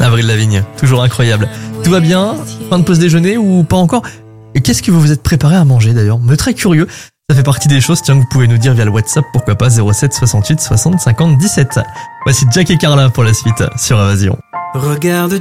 Avril Lavigne, toujours incroyable. Tout va bien? Fin de pause déjeuner ou pas encore? Et qu'est-ce que vous vous êtes préparé à manger d'ailleurs? Me très curieux. Ça fait partie des choses, tiens, que vous pouvez nous dire via le WhatsApp, pourquoi pas 07 68 60 50 17. Voici Jack et Carla pour la suite sur Invasion. Regarde